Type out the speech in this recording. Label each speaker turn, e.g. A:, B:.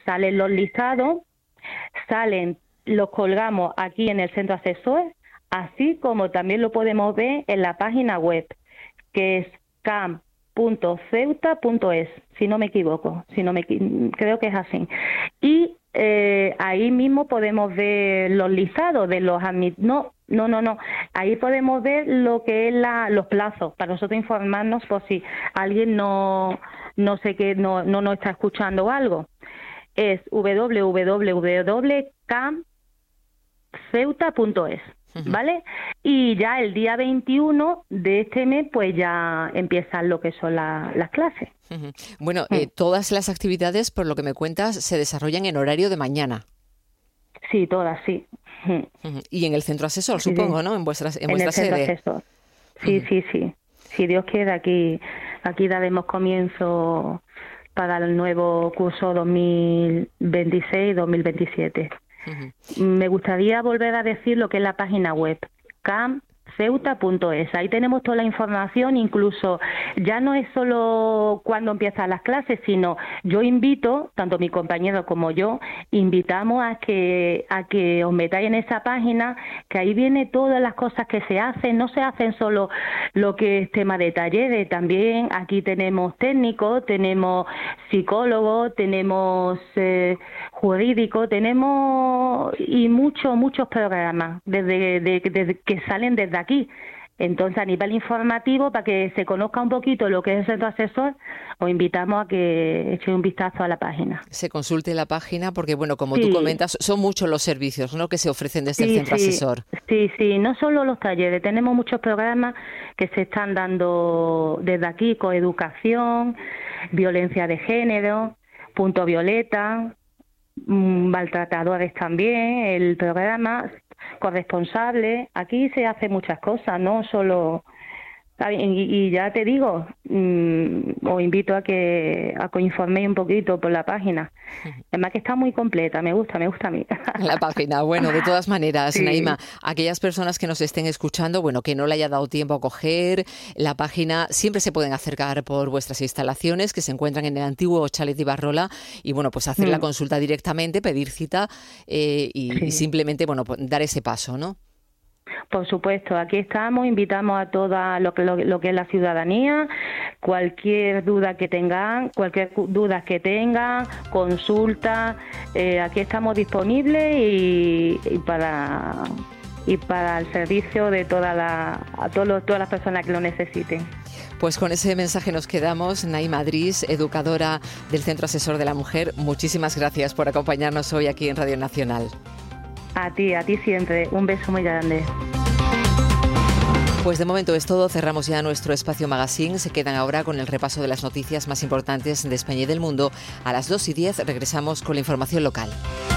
A: salen los listados, los colgamos aquí en el centro asesor, así como también lo podemos ver en la página web, que es camp.ceuta.es, si no me equivoco, creo que es así. Y ahí mismo podemos ver los listados de los no, ahí podemos ver lo que es los plazos, para nosotros informarnos por si alguien no nos está escuchando algo. Es www.camp.ceuta.es, ¿vale? Y ya el día 21 de este mes, pues ya empiezan lo que son las clases.
B: Bueno, todas las actividades, por lo que me cuentas, se desarrollan en horario de mañana.
A: Sí, todas, sí.
B: Y en el centro asesor, supongo, sí. ¿No? En vuestra sede.
A: En el centro asesor. Sí, sí. Si Dios quiere, aquí daremos comienzo para el nuevo curso 2026-2027. Me gustaría volver a decir lo que es la página web, camp.ceuta.es. Ahí tenemos toda la información, incluso ya no es solo cuando empiezan las clases, sino yo invito, tanto mi compañero como yo, invitamos a que os metáis en esa página, que ahí viene todas las cosas que se hacen. No se hacen solo lo que es tema de talleres, también aquí tenemos técnicos, tenemos psicólogos, tenemos jurídicos, tenemos y muchos programas desde que salen desde aquí. Entonces, a nivel informativo, para que se conozca un poquito lo que es el centro asesor, os invitamos a que echéis un vistazo a la página.
B: Se consulte la página porque, bueno, como tú comentas, son muchos los servicios, ¿no?, que se ofrecen desde el centro asesor.
A: Sí, no solo los talleres, tenemos muchos programas que se están dando desde aquí, coeducación, violencia de género, punto violeta, maltratadores también, el programa corresponsable. Aquí se hace muchas cosas, no solo. Y ya te digo, os invito a que informéis un poquito por la página. Además que está muy completa, me gusta a mí.
B: La página, bueno, de todas maneras, sí. Naima, aquellas personas que nos estén escuchando, bueno, que no le haya dado tiempo a coger la página, siempre se pueden acercar por vuestras instalaciones, que se encuentran en el antiguo Chalet de Ibarrola, y bueno, pues hacer la consulta directamente, pedir cita y simplemente, bueno, pues dar ese paso, ¿no?
A: Por supuesto, aquí estamos, invitamos a toda lo que es la ciudadanía, cualquier duda que tengan, consulta, aquí estamos disponibles y para el servicio de todas las personas que lo necesiten.
B: Pues con ese mensaje nos quedamos. Naima Adris, educadora del Centro Asesor de la Mujer, muchísimas gracias por acompañarnos hoy aquí en Radio Nacional.
A: A ti siempre. Un beso muy grande.
B: Pues de momento es todo. Cerramos ya nuestro espacio magazine. Se quedan ahora con el repaso de las noticias más importantes de España y del mundo. A las 2:10 regresamos con la información local.